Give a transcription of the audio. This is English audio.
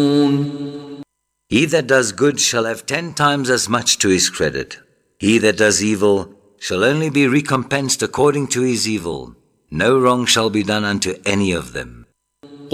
He that does good shall have 10 times as much to his credit. He that does evil shall only be recompensed according to his evil. No wrong shall be done unto any of them.